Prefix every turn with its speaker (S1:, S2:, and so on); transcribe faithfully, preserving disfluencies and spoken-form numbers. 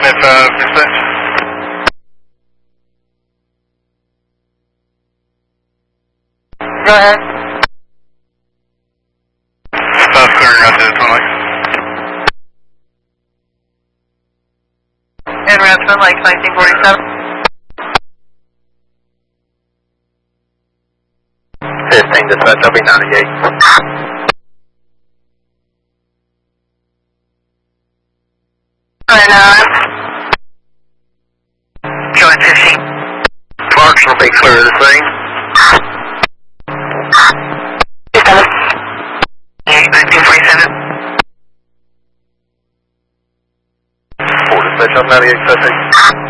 S1: Mid five, dispatch.
S2: Go ahead.
S1: Five clear, got to Twin Lakes.
S2: And around Twin Lakes, nineteen forty-seven.
S3: fifteen, dispatch, I'll be ninety-eight.
S2: nine. Join fifteen.
S3: Clarkson will be clear of the scene.
S2: nineteen forty-seven.
S3: four, dispatch, I'm ninety-eight, fifteen.